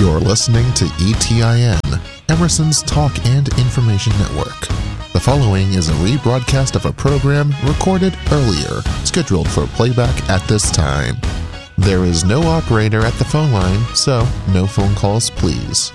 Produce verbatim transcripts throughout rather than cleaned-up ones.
You're listening to E T I N, Emerson's Talk and Information Network. The following is a rebroadcast of a program recorded earlier, scheduled for playback at this time. There is no operator at the phone line, so no phone calls, please.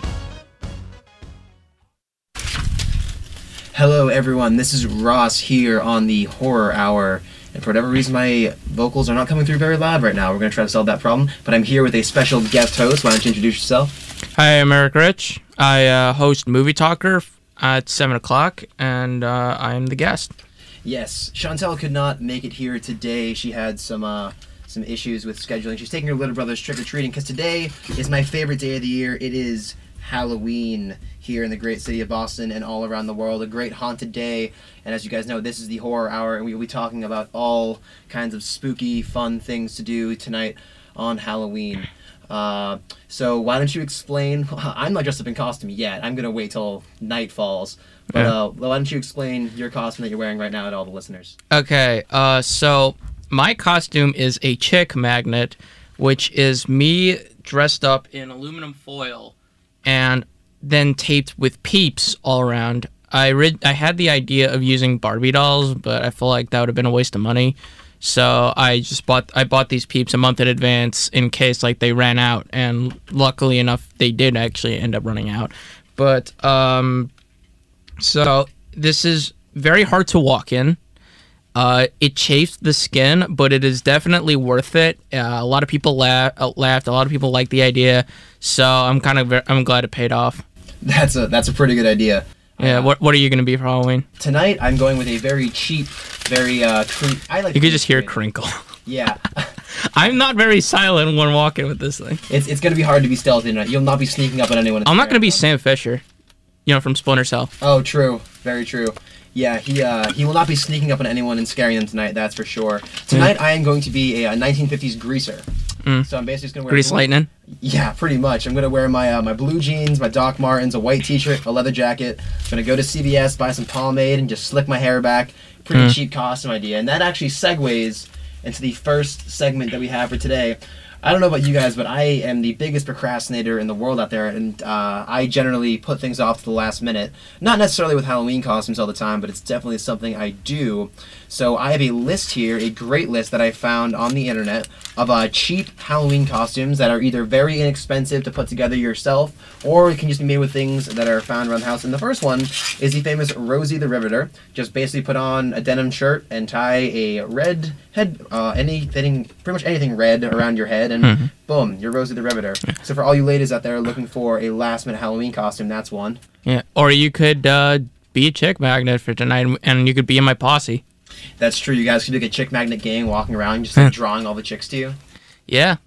Hello everyone, this is Ross here on the Horror Hour, and for whatever reason my vocals are not coming through very loud right now. We're going to try to solve that problem, but I'm here with a special guest host. Why don't you introduce yourself? Hi, I'm Eric Rich. I uh, host Movie Talker at seven o'clock, and uh, I'm the guest. Yes, Chantel could not make it here today. She had some uh, some issues with scheduling. She's taking her little brother's trick-or-treating, because today is my favorite day of the year. It is Halloween here in the great city of Boston and all around the world, a great haunted day. And as you guys know, this is the Horror Hour, and we will be talking about all kinds of spooky, fun things to do tonight on Halloween. Uh, so why don't you explain? I'm not dressed up in costume yet. I'm gonna wait till night falls. But yeah. uh, why don't you explain your costume that you're wearing right now to all the listeners? Okay, uh, so my costume is a chick magnet, which is me dressed up in aluminum foil and then taped with peeps all around. I read, I had the idea of using Barbie dolls, but I feel like that would have been a waste of money. So I just bought I bought these peeps a month in advance in case like they ran out, and luckily enough they did actually end up running out. But um, so this is very hard to walk in. Uh, it chafes the skin, but it is definitely worth it. Uh, a lot of people laugh, uh, laughed. A lot of people liked the idea, so I'm kind of I'm glad it paid off. That's a that's a pretty good idea. Yeah. Uh, what What are you gonna be for Halloween? Tonight I'm going with a very cheap, very uh. Cre- I like. You could just hear crinkle. Yeah. I'm not very silent when walking with this thing. It's it's gonna be hard to be stealthy tonight. You'll not be sneaking up on anyone. I'm not gonna be Sam Fisher, you know, from Splinter Cell. Oh, true. Very true. Yeah, he uh, he will not be sneaking up on anyone and scaring them tonight, that's for sure. Tonight, mm. I am going to be a, a nineteen fifties greaser. Mm. So I'm basically just going to wear... Grease blue- Lightning? Yeah, pretty much. I'm going to wear my uh, my blue jeans, my Doc Martens, a white t-shirt, a leather jacket. I'm going to go to C V S, buy some pomade, and just slick my hair back. Pretty mm. cheap costume idea. And that actually segues into the first segment that we have for today. I don't know about you guys, but I am the biggest procrastinator in the world out there, and uh, I generally put things off to the last minute. Not necessarily with Halloween costumes all the time, but it's definitely something I do. So I have a list here, a great list that I found on the internet of uh, cheap Halloween costumes that are either very inexpensive to put together yourself, or it can just be made with things that are found around the house. And the first one is the famous Rosie the Riveter. Just basically put on a denim shirt and tie a red head, uh, anything, pretty much anything red around your head, and mm-hmm. boom, you're Rosie the Riveter. So for all you ladies out there looking for a last-minute Halloween costume, that's one. Yeah, or you could uh, be a chick magnet for tonight, and you could be in my posse. That's true. You guys could do like a chick magnet gang walking around, just like drawing all the chicks to you. Yeah,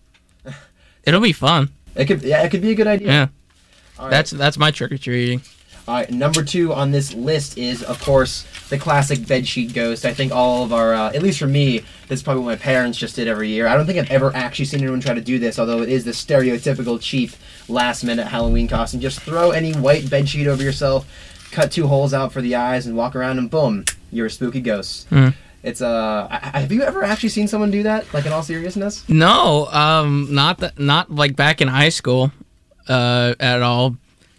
it'll be fun. It could, yeah, it could be a good idea. Yeah, all right. that's that's my trick or treating. All right, number two on this list is, of course, the classic bedsheet ghost. I think all of our, uh, at least for me, this is probably what my parents just did every year. I don't think I've ever actually seen anyone try to do this, although it is the stereotypical cheap last-minute Halloween costume. Just throw any white bedsheet over yourself, cut two holes out for the eyes, and walk around, and boom, you're a spooky ghost. Mm. It's uh, I, have you ever actually seen someone do that? Like in all seriousness? No, um, not that, not like back in high school, uh, at all.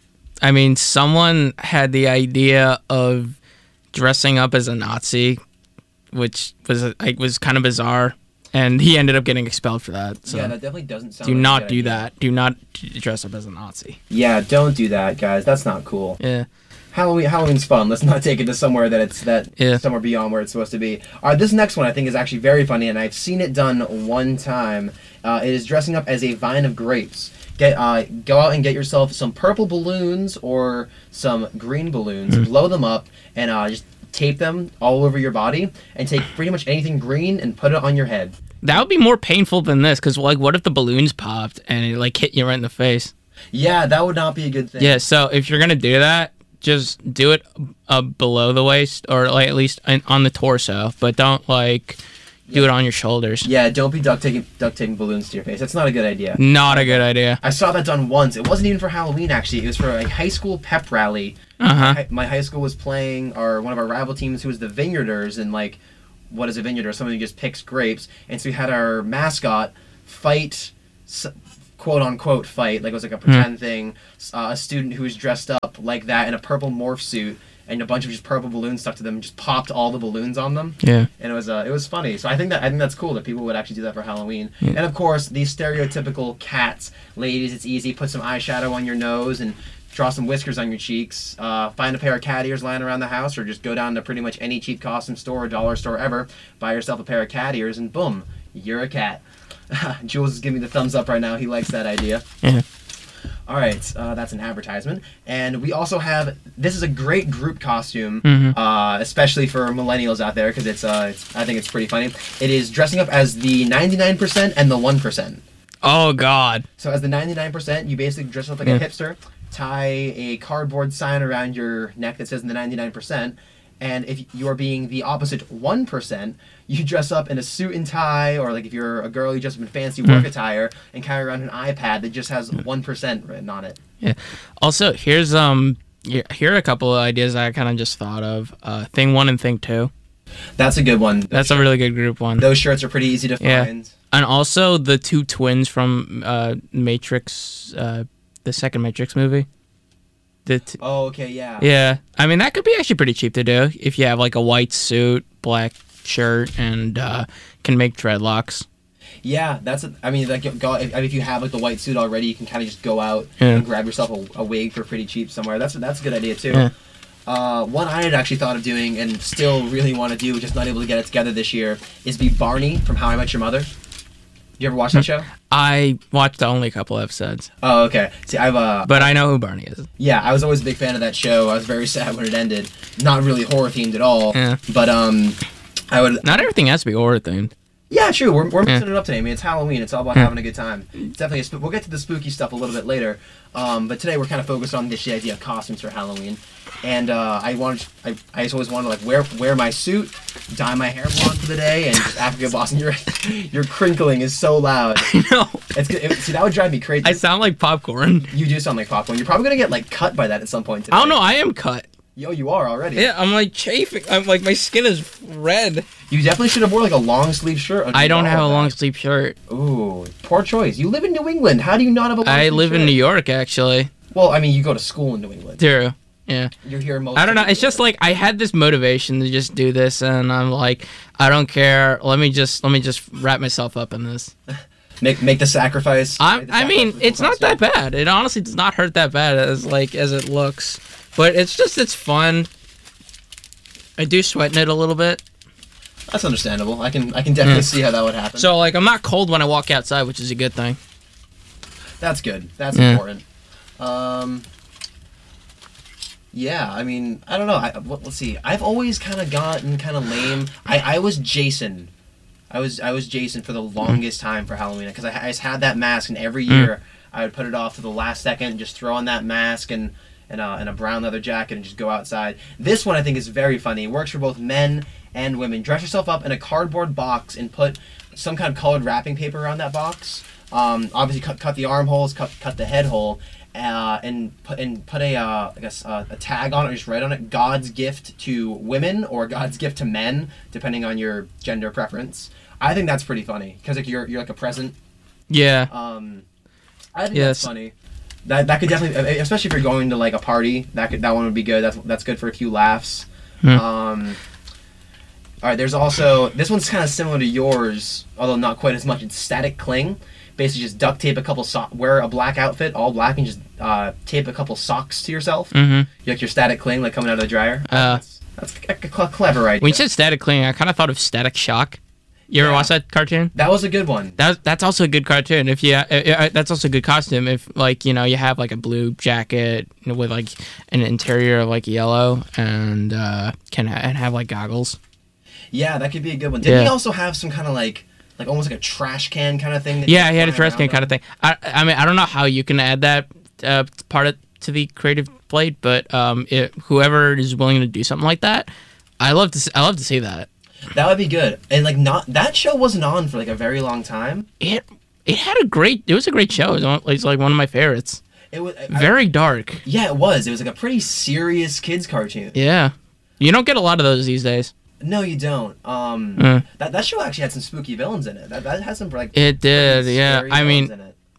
I mean, someone had the idea of dressing up as a Nazi, which was like was kind of bizarre, and he ended up getting expelled for that. So yeah, that definitely doesn't sound. Do like not a good do idea. that. Do not dress up as a Nazi. Yeah, don't do that, guys. That's not cool. Yeah. Halloween, Halloween's fun. Let's not take it to somewhere that it's that yeah. somewhere beyond where it's supposed to be. All right, this next one I think is actually very funny, and I've seen it done one time. Uh, it is dressing up as a vine of grapes. Get uh, go out and get yourself some purple balloons or some green balloons. Mm. Blow them up and uh, just tape them all over your body, and take pretty much anything green and put it on your head. That would be more painful than this, because like, what if the balloons popped and it like hit you right in the face? Yeah, that would not be a good thing. Yeah, so if you're gonna do that, just do it uh, below the waist, or like at least on the torso, but don't like do yeah. it on your shoulders. Yeah, don't be duct taping duct taping balloons to your face. That's not a good idea. Not a good idea. I saw that done once. It wasn't even for Halloween, actually. It was for a high school pep rally. Uh-huh. My, my high school was playing our one of our rival teams, who was the Vineyarders, and like, what is a Vineyarder? Someone who just picks grapes. And so we had our mascot fight quote unquote fight, like it was like a pretend mm. thing. Uh, a student who was dressed up like that in a purple morph suit and a bunch of just purple balloons stuck to them and just popped all the balloons on them. Yeah. And it was uh, it was funny. So I think that I think that's cool that people would actually do that for Halloween. Yeah. And of course, these stereotypical cats, ladies, it's easy. Put some eyeshadow on your nose and draw some whiskers on your cheeks. Uh, find a pair of cat ears lying around the house, or just go down to pretty much any cheap costume store or dollar store ever, buy yourself a pair of cat ears, and boom, you're a cat. Jules is giving me the thumbs up right now. He likes that idea. Yeah. All right, uh, that's an advertisement. And we also have, this is a great group costume, mm-hmm. uh, especially for millennials out there, because it's, uh, it's, I think it's pretty funny. It is dressing up as the ninety-nine percent and the one percent. Oh, God. So as the ninety-nine percent, you basically dress up like yeah. a hipster, tie a cardboard sign around your neck that says the ninety-nine percent, and if you are being the opposite one percent, you dress up in a suit and tie, or like if you're a girl, you dress up in fancy work attire and carry around an iPad that just has one percent written on it. Yeah. Also, here's um, here are a couple of ideas I kind of just thought of. Uh, thing one and thing two. That's a good one. Those That's shirts, a really good group one. Those shirts are pretty easy to yeah. find. And also the two twins from uh, Matrix, uh, the second Matrix movie. The t- oh, okay, yeah. Yeah. I mean, that could be actually pretty cheap to do if you have like a white suit, black shirt, and uh, can make dreadlocks. Yeah, that's. A, I mean, like, go, if, if you have like the white suit already, you can kind of just go out yeah. and grab yourself a, a wig for pretty cheap somewhere. That's that's a good idea too. Yeah. Uh, one I had actually thought of doing and still really want to do, just not able to get it together this year, is be Barney from How I Met Your Mother. You ever watch that show? I watched only a couple episodes. Oh, okay. See, I've uh. But I know who Barney is. Yeah, I was always a big fan of that show. I was very sad when it ended. Not really horror themed at all. Yeah. But um, I would. Not everything has to be horror themed. Yeah, true. We're, we're mixing yeah. it up today. I mean, it's Halloween. It's all about yeah. having a good time. It's definitely a sp- we'll get to the spooky stuff a little bit later. Um, but today we're kind of focused on this idea of costumes for Halloween. And uh, I wanted, I, I just always wanted to like wear wear my suit, dye my hair blonde for the day, and just act like a boss. And your your crinkling is so loud. I know. It's it, see that would drive me crazy. I sound like popcorn. You do sound like popcorn. You're probably gonna get like cut by that at some point today. I don't know. I am cut. Yo, you are already. Yeah, I'm like chafing. I'm like my skin is red. You definitely should have worn like a long sleeve shirt. I don't have a that. long sleeve shirt. Ooh, poor choice. You live in New England. How do you not have a long I sleeve live shirt? in New York, actually. Well, I mean, you go to school in New England. True. Yeah. You're here most. I don't know. of the It's just year. like I had this motivation to just do this, and I'm like, I don't care. Let me just let me just wrap myself up in this. make make the sacrifice. I Make the I mean, sacrifice it's not that bad. It honestly does not hurt that bad as like as it looks, but it's just it's fun. I do sweat in it a little bit. That's understandable. I can I can definitely Yeah. see how that would happen. So like I'm not cold when I walk outside, which is a good thing. That's good. That's Yeah. important. Um. Yeah, I mean, I don't know. I, what, let's see. I've always kind of gotten kind of lame. I, I was Jason. I was I was Jason for the longest time for Halloween because I, I just had that mask, and every year I would put it off to the last second, and just throw on that mask and and, uh, and a brown leather jacket and just go outside. This one I think is very funny. It works for both men and women. Dress yourself up in a cardboard box and put some kind of colored wrapping paper around that box. Um, obviously, cut cut the armholes, cut cut the head hole. Uh, and put and put a uh, I guess uh, a tag on it, or just write on it, God's gift to women or God's gift to men, depending on your gender preference. I think that's pretty funny because like you're you're like a present. Yeah. Um, I think Yes. that's funny. That that could definitely, especially if you're going to like a party, that could that one would be good. That's that's good for a few laughs. Hmm. Um, all right, there's also this one's kind of similar to yours, although not quite as much. It's static cling. Basically, just duct tape a couple socks. Wear a black outfit, all black, and just uh, tape a couple socks to yourself. Mm-hmm. You like your static cling, like coming out of the dryer. Uh, that's that's a, a cl- clever idea. When you said static cling, I kind of thought of Static Shock. You ever Yeah. watch that cartoon? That was a good one. That that's also a good cartoon. If you, uh, uh, that's also a good costume. If like you know you have like a blue jacket with like an interior of like yellow and uh, can ha- and have like goggles. Yeah, that could be a good one. Didn't Yeah. he also have some kind of like, like almost like a trash can kind of thing? That Yeah, you he had a fly trash can around kind of on? thing. I I mean I don't know how you can add that uh, part of, to the creative plate, but um, it, whoever is willing to do something like that, I love to s- I love to see that. That would be good. And like not that show wasn't on for like a very long time. It it had a great. It was a great show. It was one- it's like one of my favorites. It was I- Very dark. yeah, it was. It was like a pretty serious kids cartoon. Yeah, you don't get a lot of those these days. No, you don't. Um, Uh. that that show actually had some spooky villains in it. That that has some like It did. pretty Yeah, scary I mean. villains in it.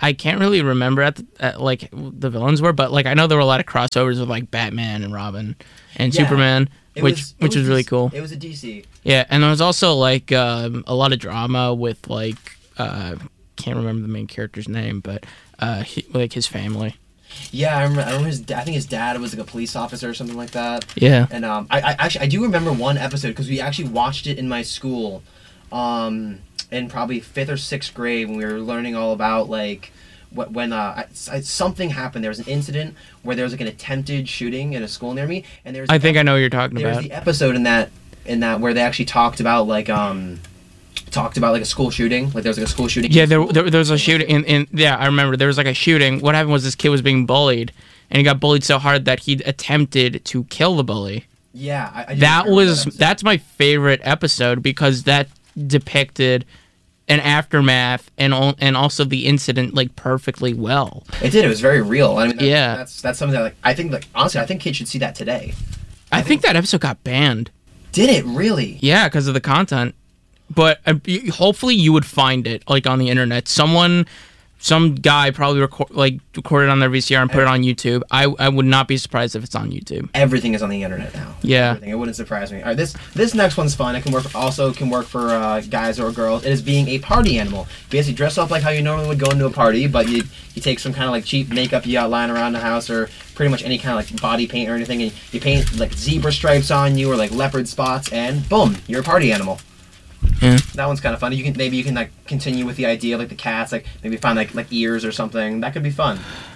I can't really remember at, the, at like the villains were, but like I know there were a lot of crossovers with like Batman and Robin and Yeah. Superman, It which was, it which was really D C cool. It was a D C. Yeah, and there was also like um, a lot of drama with like uh, can't remember the main character's name, but uh, he, like his family. Yeah, I remember. I remember his. da- I think his dad was like a police officer or something like that. Yeah. And um, I, I actually I do remember one episode because we actually watched it in my school, um, in probably fifth or sixth grade when we were learning all about like, what when uh I, I- something happened. There was an incident where there was like an attempted shooting in a school near me, and there was. I the think ep- I know what you're talking There was about. the episode in that in that where they actually talked about like um, talked about like a school shooting. Like there was like a school shooting. Yeah, in there, school. there, there was a shooting. In, in yeah, I remember there was like a shooting. What happened was this kid was being bullied, and he got bullied so hard that he attempted to kill the bully. Yeah, I, I do That remember was episode. that's my favorite episode because that depicted an aftermath and al- and also the incident like perfectly well. It did. It was very real. I mean, that, Yeah. that's that's something that like I think like honestly I think kids should see that today. I think that episode got banned. Did it really? Yeah, because of the content. But uh, y- hopefully you would find it like on the internet. Someone, some guy probably record like recorded on their V C R and put it on YouTube. I I would not be surprised if it's on YouTube. Everything is on the internet now. Yeah. Everything. It wouldn't surprise me. All right, this this next one's fun. It can work. Also can work for uh, guys or girls. It is being a party animal. Basically, dress up like how you normally would go into a party, but you you take some kind of like cheap makeup you got lying around the house, or pretty much any kind of like body paint or anything, and you paint like zebra stripes on you or like leopard spots, and boom, you're a party animal. Yeah. That one's kind of fun. You can maybe you can like continue with the idea of like the cats, like maybe find like like ears or something. That could be fun.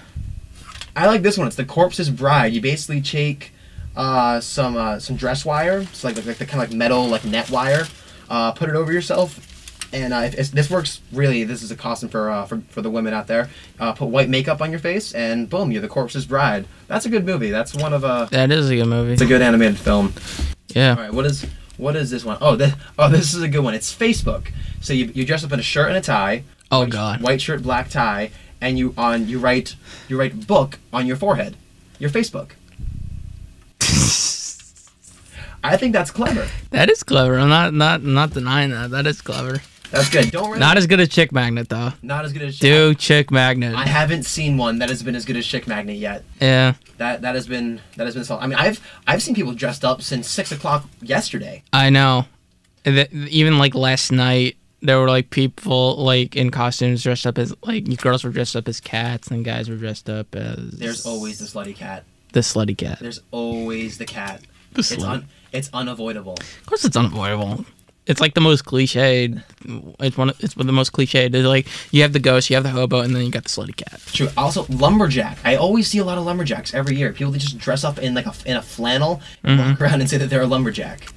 I like this one. It's the corpse's bride. You basically take uh, some uh, some dress wire, so like like the kind of like metal like net wire, uh, put it over yourself, and uh, if, if this works really. This is a costume for uh, for for the women out there. Uh, put white makeup on your face, and boom, you're the corpse's bride. That's a good movie. That's one of uh, That is a good movie. it's a good animated film. Yeah. All right, what is what is this one? Oh, this oh this is a good one. It's Facebook. So you you dress up in a shirt and a tie. Oh white, God. White shirt, black tie, and you on you write you write book on your forehead, your Facebook. I think that's clever. That is clever. I'm not not not denying that. That is clever. That's good. Don't really, Not as good as Chick Magnet though. not as good as Do Chick Magnet. I haven't seen one that has been as good as Chick Magnet yet. Yeah. That that has been that has been solid. I mean, I've I've seen people dressed up since six o'clock yesterday. I know. And th- Even like last night, there were like people like in costumes dressed up as like girls were dressed up as cats and guys were dressed up as. There's always the slutty cat. the slutty cat. There's always the cat. The It's slut. un, it's unavoidable. Of course, it's unavoidable. It's like the most cliched. It's one. Of, it's one of the most cliched. It's like you have the ghost, you have the hobo, and then you got the slutty cat. True. Also, lumberjack. I always see a lot of lumberjacks every year. People that just dress up in like a in a flannel and walk around and say that they're a lumberjack.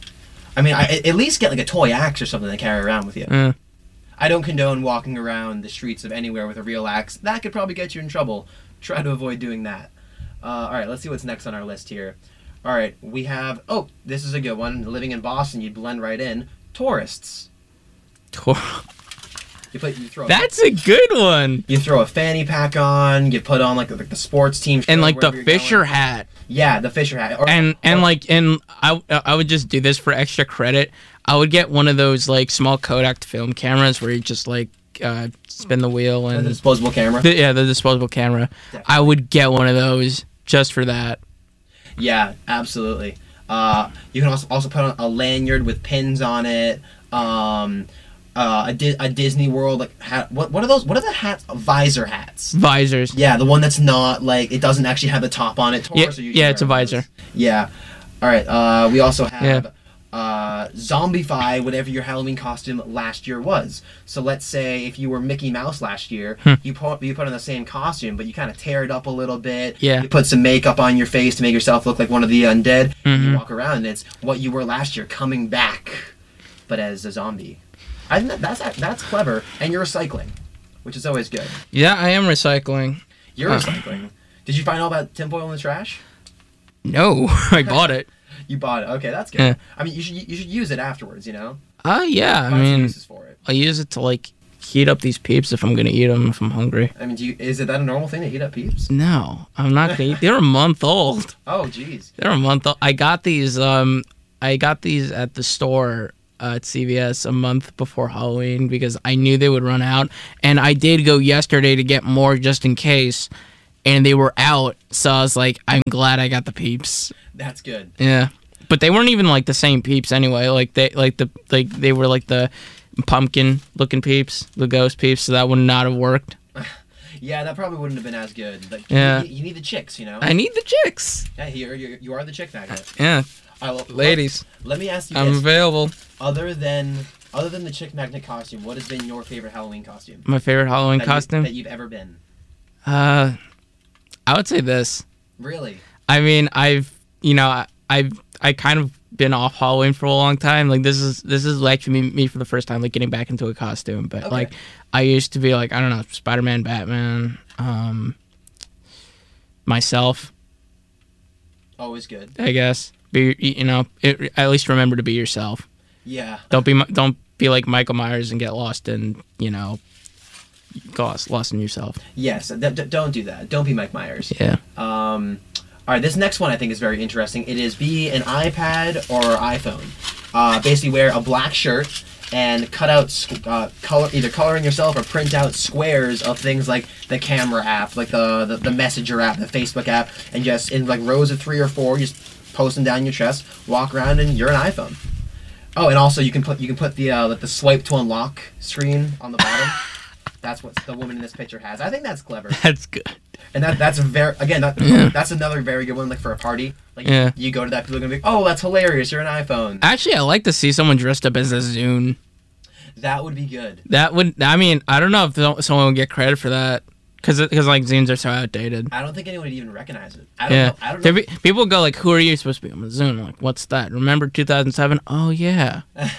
I mean, I at least get like a toy axe or something to carry around with you. Uh, I don't condone walking around the streets of anywhere with a real axe. That could probably get you in trouble. Try to avoid doing that. Uh, all right, let's see what's next on our list here. All right, we have. Oh, this is a good one. Living in Boston, you'd blend right in. Tourists. tor- You put you throw. That's a good one. You throw a fanny pack on. You put on like the, like the sports team. shirt And like the wherever you're Fisher going. hat. Yeah, the Fisher hat. Or, and and or- like and I I would just do this for extra credit. I would get one of those like small Kodak film cameras where you just like uh, spin the wheel the and disposable camera. the, yeah the disposable camera. I would get one of those just for that. Yeah, absolutely. Uh, you can also also put on a lanyard with pins on it. Um, uh, a, Di- a Disney World like hat. What what are those? What are the hats? Visor hats. Visors. Yeah, the one that's not like it doesn't actually have the top on it. Yeah, Taurus are usually yeah, it's a wearing those. visor. Yeah. All right. Uh, we also have. Yeah. Uh, zombify whatever your Halloween costume last year was. So let's say if you were Mickey Mouse last year, Hmm. you put you put on the same costume, but you kind of tear it up a little bit. Yeah. You put some makeup on your face to make yourself look like one of the undead. Mhm. You walk around and it's what you were last year coming back, but as a zombie. I think that, that's that's clever, and you're recycling, which is always good. Yeah, I am recycling. You're Uh. recycling. Did you find all that tinfoil in the trash? No, I bought it. You bought it. Okay, that's good. Yeah. I mean, you should you should use it afterwards. You know. Uh yeah, I Find some mean, uses for it. I use it to like heat up these peeps if I'm gonna eat them if I'm hungry. I mean, do you, is it that a normal thing to heat up peeps? No, I'm not gonna eat. They're a month old. Oh, jeez. They're a month old. I got these. Um, I got these at the store uh, at C V S a month before Halloween because I knew they would run out, and I did go yesterday to get more just in case, and they were out. So I was like, I'm glad I got the Peeps. That's good. Yeah, but they weren't even like the same Peeps anyway. Like they like the like they were like the pumpkin looking Peeps, the ghost Peeps. So that would not have worked. Yeah, that probably wouldn't have been as good. Like, Yeah. you, you need the chicks, you know. I need the chicks. Yeah, you're, you're, you are the chick magnet. Yeah, I will, ladies, Let, let me ask you I'm this: available. other than other than the chick magnet costume, what has been your favorite Halloween costume? My favorite Halloween that you- costume. that you've ever been? Uh, I would say this. Really? I mean, I've you know I, I've I kind of been off Halloween for a long time. Like this is this is like me, me for the first time, like getting back into a costume. But Okay. like I used to be like I don't know, Spider-Man, Batman, um, myself. Always good. I guess be you know it, at least remember to be yourself. Yeah. Don't be Mi- don't be like Michael Myers and get lost in you know lost lost in yourself. Yes. D- d- don't do that. Don't be Mike Myers. Yeah. Um, all right. This next one I think is very interesting. It is be an iPad or iPhone. Uh, basically, wear a black shirt and cut out squ- uh, color either coloring yourself or print out squares of things like the camera app, like the, the the Messenger app, the Facebook app, and just in like rows of three or four, just post them down your chest. Walk around and you're an iPhone. Oh, and also you can put you can put the uh, like the swipe to unlock screen on the bottom. That's what the woman in this picture has. I think that's clever. That's good. And that that's a very again that Yeah. that's another very good one like for a party. Like Yeah. you go to that, people are gonna be like, oh, that's hilarious. You're an iPhone. Actually, I like to see someone dressed up as a Zune. That would be good. That would, I mean, I don't know if th- someone would get credit for that, because because like Zunes are so outdated. I don't think anyone would even recognize it. I don't Yeah, know. I don't know. There'd be, people go like, "Who are you supposed to be?" I'm a Zune. I'm like, what's that? Remember two thousand seven? Oh yeah.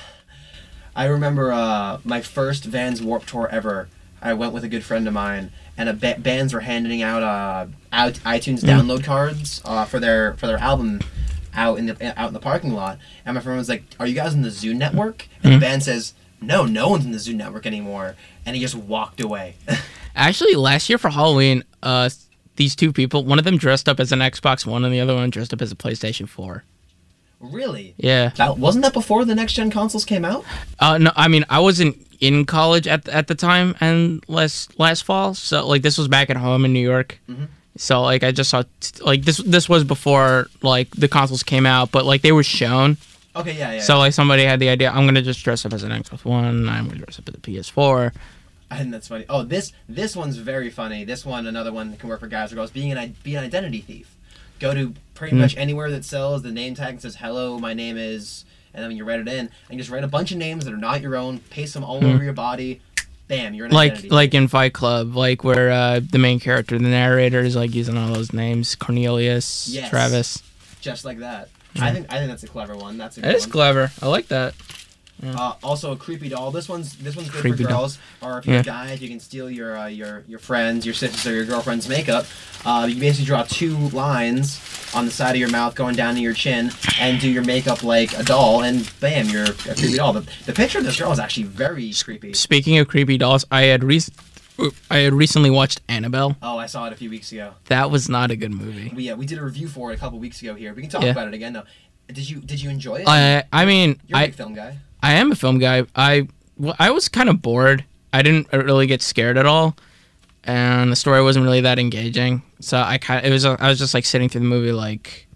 I remember uh, my first Vans Warped Tour ever. I went with a good friend of mine, and a ba- bands were handing out uh, out iTunes Mm. download cards uh, for their for their album out in the out in the parking lot. And my friend was like, "Are you guys in the Zune network?" And Mm. the band says, "No, no one's in the Zune network anymore." And he just walked away. Actually, last year for Halloween, uh, these two people, one of them dressed up as an Xbox One, and the other one dressed up as a PlayStation Four. Really? Yeah. That wasn't that before the next gen consoles came out? Uh, no, I mean, I wasn't in college at at the time, and last last fall, so like this was back at home in New York. Mhm. So like I just saw t- like this this was before like the consoles came out, but like they were shown. Okay, yeah, yeah. So like somebody had the idea, I'm gonna just dress up as an Xbox One, I'm gonna dress up as a P S four. I think that's funny. Oh, this this one's very funny. This one, another one that can work for guys or girls. Being an i- be an identity thief. Go to pretty Mm. much anywhere that sells the name tag and says "Hello, my name is," and then when you write it in, and just write a bunch of names that are not your own, paste them all Mm. over your body. Bam, you're an Like identity like thief. in Fight Club, like where uh, the main character, the narrator, is like using all those names, Cornelius, Yes. Travis. Just like that. Yeah. I think I think that's a clever one. That's a good That is one. clever. I like that. Uh, also, a creepy doll. This one's this one's good Creepy for doll. girls, or if you're Yeah. a guy, if you can steal your uh, your your friends, your sisters, or your girlfriend's makeup. Uh, you basically draw two lines on the side of your mouth going down to your chin, and do your makeup like a doll, and bam, you're a creepy doll. The, the picture of this girl is actually very creepy. Speaking of creepy dolls, I had re- I had recently watched Annabelle. Oh, I saw it a few weeks ago. That was not a good movie. We uh, we did a review for it a couple weeks ago here. We can talk Yeah. about it again though. Did you did you enjoy it? I I mean You're a I big film guy. I am a film guy. I well, I was kind of bored. I didn't really get scared at all, and the story wasn't really that engaging. So I kind of, it was I was just like sitting through the movie like,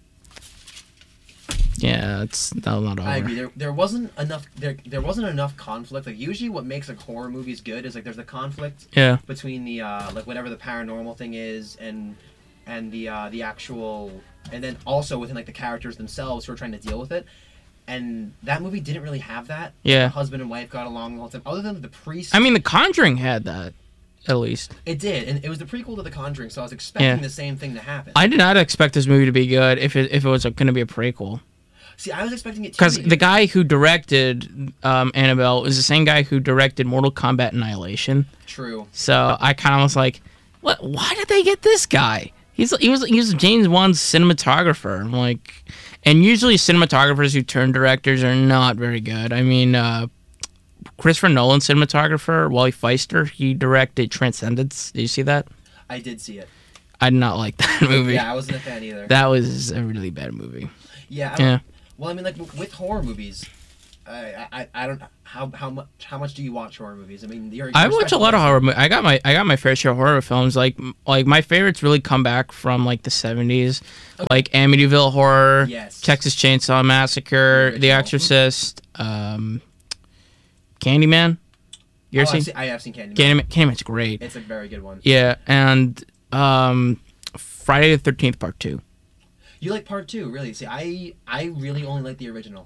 yeah, it's not, not over. I agree. There, there wasn't enough. There, there wasn't enough conflict. Like usually, what makes like horror movies good is like there's a conflict Yeah, between the uh, like whatever the paranormal thing is and and the uh, the actual, and then also within like the characters themselves who are trying to deal with it. And that movie didn't really have that. Yeah. The husband and wife got along the whole time. Other than the priest. I mean The Conjuring had that, at least. it did, and it was the prequel to The Conjuring, so I was expecting Yeah. the same thing to happen. I did not expect this movie to be good if it if it was going to be a prequel. See, I was expecting it to Because be. the guy who directed um, Annabelle is the same guy who directed Mortal Kombat Annihilation. True. So I kind of was like, "What? Why did they get this guy? He's he was he was James Wan's cinematographer." I'm like, and usually cinematographers who turn directors are not very good. I mean, uh, Christopher Nolan's cinematographer, Wally Feister, he directed Transcendence. Did you see that? I did see it. I did not like that movie. Yeah, I wasn't a fan either. That was a really bad movie. yeah. I Yeah. Well, I mean, like with horror movies, I, I, I don't how how much how much do you watch horror movies? I mean, you're, you're I watch a lot of horror. Mo- I got my I got my fair share of horror films. Like like my favorites really come back from like the seventies, okay. like Amityville Horror, yes. Texas Chainsaw Massacre, The, the Exorcist, um, Candyman. You ever oh, seen? seen? I have seen Candyman. Candyman. Candyman's great. It's a very good one. Yeah, and um, Friday the thirteenth Part Two. You like Part Two, really? See, I I really only like the original.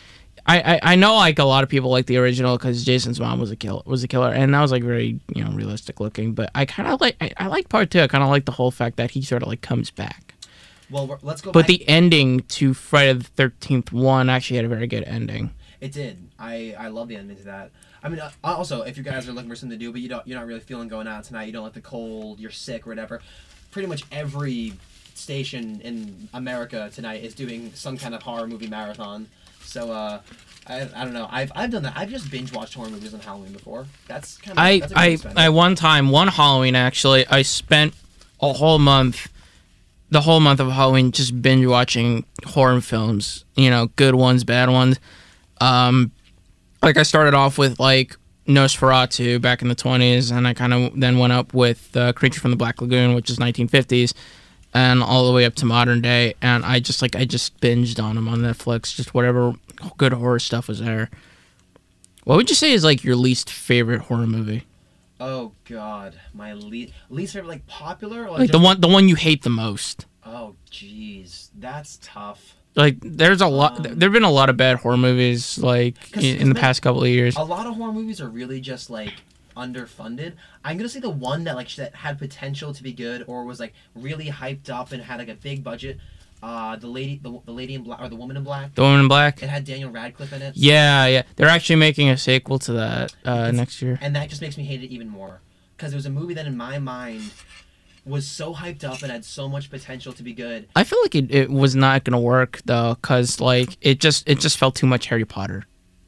I, I, I know like a lot of people like the original because Jason's mom was a killer was a killer and that was like very you know realistic looking, but I kind of like I, I like Part Two. I kind of like the whole fact that he sort of like comes back. Well, let's go. But back. the ending to Friday the thirteenth one actually had a very good ending. It did. I I love the ending to that. I mean, uh, also if you guys are looking for something to do, but you don't you're not really feeling going out tonight, you don't like the cold, you're sick or whatever. Pretty much every station in America tonight is doing some kind of horror movie marathon. So uh, I, I don't know. I've I've done that. I've just binge watched horror movies on Halloween before. That's kind of. I that's I I one time one Halloween actually I spent a whole month, the whole month of Halloween just binge watching horror films. You know, good ones, bad ones. Um, like I started off with like Nosferatu back in the twenties, and I kind of then went up with uh, Creature from the Black Lagoon, which is nineteen fifties. And all the way up to modern day, and I just like I just binged on them on Netflix, just whatever good horror stuff was there. What would you say is like your least favorite horror movie? Oh God, my least least favorite, like popular, or Like just... the one the one you hate the most. Oh jeez, that's tough. Like there's a lot. Um, There've been a lot of bad horror movies like cause, in, cause in the they, past couple of years. A lot of horror movies are really just like underfunded. I'm gonna say the one that like that had potential to be good or was like really hyped up and had like a big budget. Uh, the lady, the, the lady in black or the woman in black. The Woman in Black. It had Daniel Radcliffe in it. Yeah, yeah. They're actually making a sequel to that uh, next year. And that just makes me hate it even more because it was a movie that in my mind was so hyped up and had so much potential to be good. I feel like it, it was not gonna work though, cause like it just it just felt too much Harry Potter.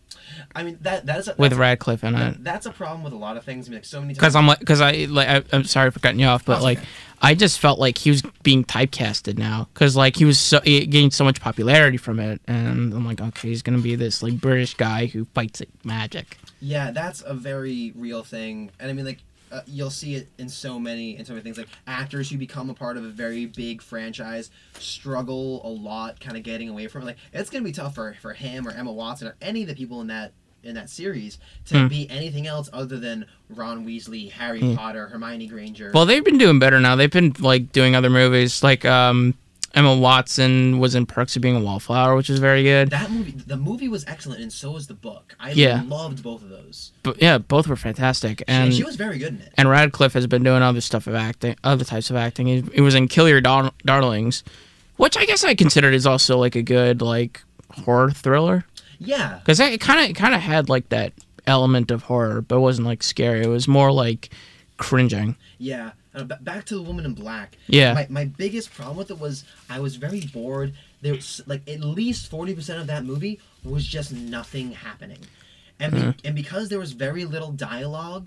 I mean that that is a, with Radcliffe in that, it. That's a problem with a lot of things. I mean, like so many times. Because I'm like, because I like, I, I'm sorry for cutting you off, but That's like, okay. I just felt like he was being typecasted now. Because like he was so he gained so much popularity from it, and I'm like, okay, he's gonna be this like British guy who fights like, magic. Yeah, that's a very real thing, and I mean like. Uh, you'll see it in so many in so many things like actors who become a part of a very big franchise struggle a lot kind of getting away from it. Like it's gonna be tough for, for him or Emma Watson or any of the people in that in that series to mm. be anything else other than Ron Weasley, Harry mm. Potter, Hermione Granger. Well, they've been doing better now. They've been like doing other movies like um Emma Watson was in Perks of Being a Wallflower, which is very good. That movie, the movie was excellent, and so was the book. I yeah. loved both of those. But yeah, both were fantastic, and she, she was very good in it. And Radcliffe has been doing other stuff of acting, other types of acting. He, he was in Kill Your Dar- Darlings, which I guess I considered is also like a good like horror thriller. Yeah, because it kind of it kind of had like that element of horror, but it wasn't like scary. It was more like cringing. Yeah. Uh, b- back to The Woman in Black. Yeah. My, my biggest problem with it was I was very bored. There was like at least forty percent of that movie was just nothing happening, and mm-hmm. be, and because there was very little dialogue,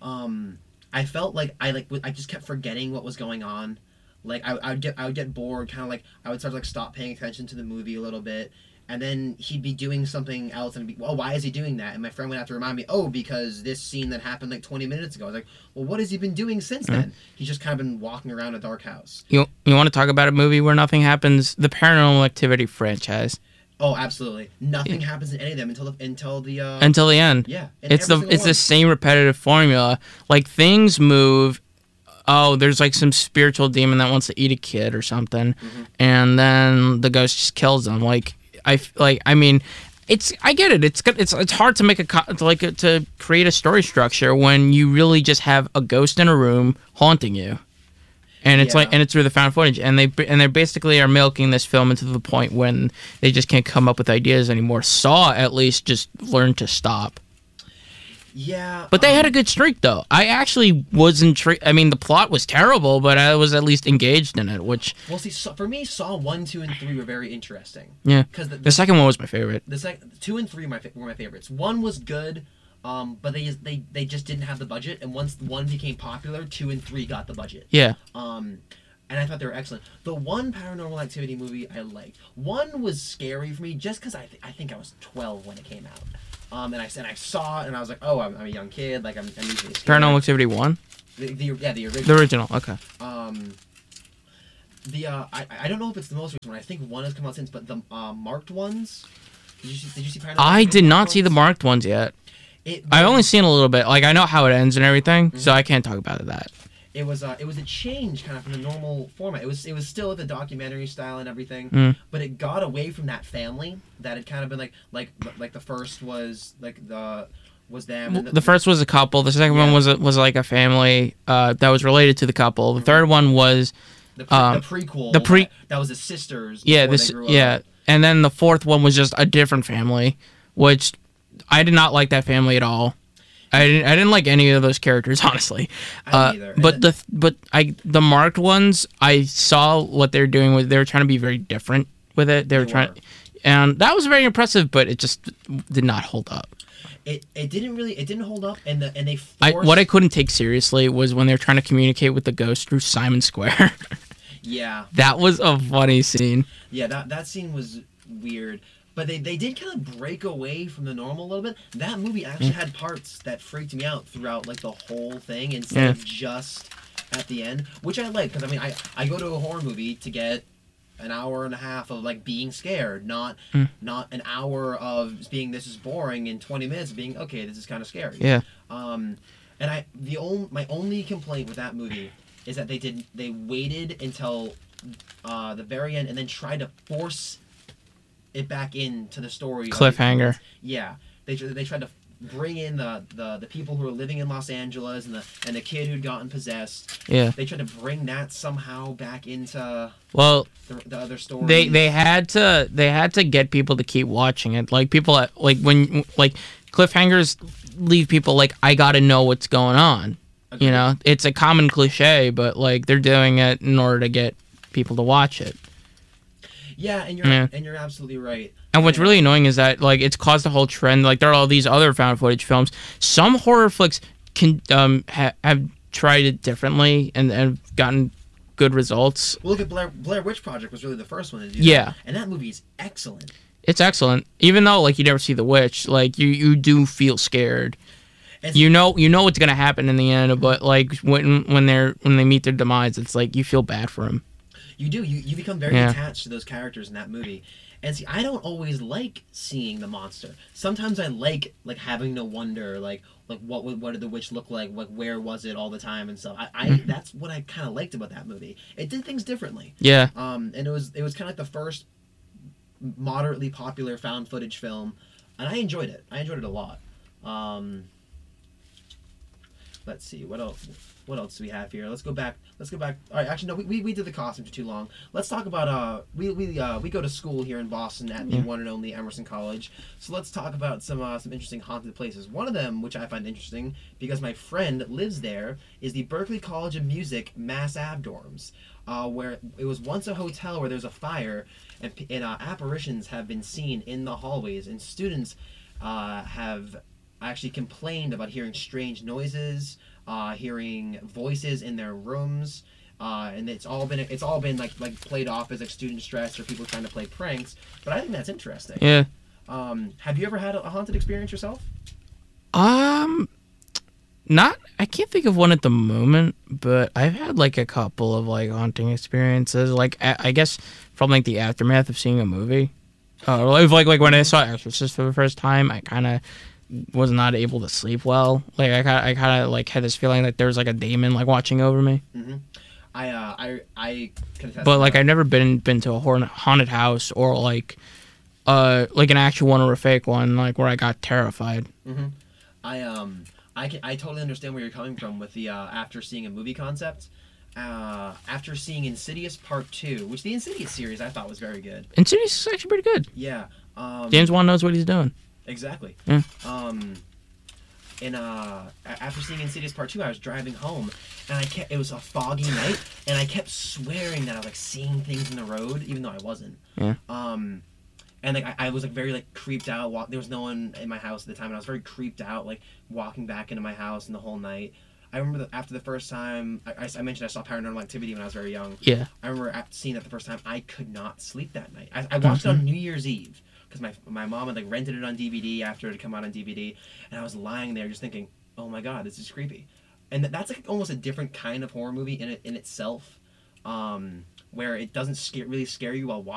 um, I felt like I like I just kept forgetting what was going on. Like I I would get I would get bored, kind of like I would start to like stop paying attention to the movie a little bit. And then he'd be doing something else, and be, well, why is he doing that? And my friend would have to remind me, oh, because this scene that happened like twenty minutes ago. I was like, well, what has he been doing since mm-hmm. then? He's just kind of been walking around a dark house. You you want to talk about a movie where nothing happens? The Paranormal Activity franchise. Oh, absolutely. Nothing yeah. happens in any of them until the until the uh, until the end. Yeah, it's the it's one. the same repetitive formula. Like things move. Oh, there's like some spiritual demon that wants to eat a kid or something, mm-hmm. and then the ghost just kills them. Like. I like. I mean, it's. I get it. It's it's it's hard to make a to like a, to create a story structure when you really just have a ghost in a room haunting you, and it's yeah. like and it's through the found footage, and they and they basically are milking this film into the point when they just can't come up with ideas anymore. Saw at least just learned to stop. Yeah, but they um, had a good streak though. I actually was intrigued. I mean, the plot was terrible, but I was at least engaged in it. Which well, see, so, for me, Saw one, two, and three were very interesting. Yeah, because the, the, the second one was my favorite. The second, two and three were my, were my favorites. One was good, um, but they just, they they just didn't have the budget. And once one became popular, two and three got the budget. Yeah. Um, and I thought they were excellent. The one Paranormal Activity movie I liked. One was scary for me just because I th- I think I was twelve when it came out. Um, and I said I saw it and I was like, oh, I'm, I'm a young kid, like I'm, I'm usually scared. Paranormal Activity one? The, the yeah the original. The original, okay. Um. The uh, I I don't know if it's the most recent one. I think one has come out since, but the uh, marked ones. Did you see, did you see Paranormal I Activity did not marked see the ones? marked ones yet. It, I only seen a little bit. Like I know how it ends and everything, Mm-hmm. so I can't talk about that. It was uh, it was a change kind of from the normal format. It was it was still the documentary style and everything, Mm. but it got away from that family that had kind of been like like like the first was like the was them. And The first was a couple. The second one Yeah. was a, was like a family uh, that was related to the couple. The third one was the, pre- um, the prequel. the pre- that, that was the sisters. yeah before this they grew up. yeah, and then the fourth one was just a different family, which I did not like that family at all. I didn't. I didn't like any of those characters, honestly. I Uh, didn't either. but And the but I the marked ones, I saw what they're doing with. They were trying to be very different with it. They were They trying, were. and that was very impressive. But it just did not hold up. It it didn't really it didn't hold up, and the and they I, forced. what I couldn't take seriously was when they were trying to communicate with the ghost through Simon Square. Yeah, That was a funny scene. yeah. That that scene was weird. But they, they did kind of break away from the normal a little bit. That movie actually had parts that freaked me out throughout like the whole thing instead Yeah. of just at the end, which I like because I mean I, I go to a horror movie to get an hour and a half of like being scared, not Mm. not an hour of being this is boring and twenty minutes of being okay this is kind of scary. Yeah. Um, and I the only my only complaint with that movie is that they did they waited until uh, the very end and then tried to force it back into the story. Cliffhanger. Yeah, they tr- they tried to bring in the, the, the people who are living in Los Angeles and the and the kid who'd gotten possessed. Yeah. They tried to bring that somehow back into Well, the, the other story. they they had to they had to get people to keep watching it. Like people at, like when like cliffhangers leave people like I got to know what's going on. Agreed. You know, it's a common cliche, but like they're doing it in order to get people to watch it. Yeah, and you're Yeah. and you're absolutely right. And what's Yeah. really annoying is that like it's caused a whole trend. Like there are all these other found footage films. Some horror flicks can um ha- have tried it differently and and gotten good results. Well, look at Blair Blair Witch Project was really the first one to do Yeah. that. And that movie is excellent. It's excellent, even though like you never see the witch. Like you you do feel scared. And You know you know what's gonna happen in the end, but like when when they're when they meet their demise, it's like you feel bad for them. You do. You, you become very Yeah. attached to those characters in that movie. And see, I don't always like seeing the monster. Sometimes I like like having to wonder like like what would what did the witch look like? Like where was it all the time and stuff. I, I Mm-hmm. that's what I kind of liked about that movie. It did things differently. Yeah, Um, and it was it was kind of like the first moderately popular found footage film, and I enjoyed it. I enjoyed it a lot. Um, let's see what else. What else do we have here? Let's go back. Let's go back. All right, actually, no, we, we, we did the costume for too long. Let's talk about uh we we uh we go to school here in Boston at the Yeah. one and only Emerson College. So let's talk about some uh, some interesting haunted places. One of them, which I find interesting because my friend lives there, is the Berklee College of Music Mass Ave dorms, uh, where it was once a hotel where there was a fire, and, p- and uh, apparitions have been seen in the hallways, and students uh, have actually complained about hearing strange noises. Uh, hearing voices in their rooms, uh, and it's all been it's all been like like played off as like student stress or people trying to play pranks. But I think that's interesting. yeah. Um, have you ever had a, a haunted experience yourself? Um, not. I can't think of one at the moment, but I've had like a couple of like haunting experiences. Like I I guess from like the aftermath of seeing a movie. Uh, like like like when I saw Exorcist for the first time, I kind of was not able to sleep well. Like I kind I kind of like had this feeling that there was like a demon like watching over me. Mm-hmm. I uh, I I can attest But to like that. I've never been been to a hor- haunted house or like uh like an actual one or a fake one like where I got terrified. Mm-hmm. I um I can I totally understand where you're coming from with the uh, after seeing a movie concept. Uh, after seeing Insidious Part Two, which the Insidious series I thought was very good. Insidious is actually pretty good. Yeah. Um, James Wan knows what he's doing. Exactly. Yeah. Um, and uh, a- after seeing Insidious Part Two, I was driving home, and I kept. It was a foggy night, and I kept swearing that I was like seeing things in the road, even though I wasn't. Yeah. Um, and like I, I was like very like creeped out. Walk, there was no one in my house at the time, and I was very creeped out, like walking back into my house and the whole night. I remember that after the first time, I, I, I mentioned I saw Paranormal Activity when I was very young. Yeah. I remember at, seeing it the first time. I could not sleep that night. I, I watched Mm-hmm. it on New Year's Eve because my my mom had like rented it on D V D after it had come out on D V D, and I was lying there just thinking, oh my god, this is creepy. And th- that's like almost a different kind of horror movie in it in itself, um, where it doesn't scare, really scare you while watching.